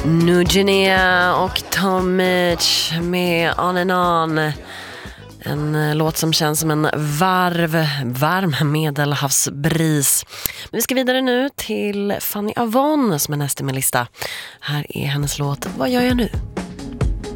Nugenea och Tom Mitch med On and On. En låt som känns som en varm medelhavsbris. Men vi ska vidare nu till Fanny Avon som är nästa med lista. Här är hennes låt Vad gör jag nu?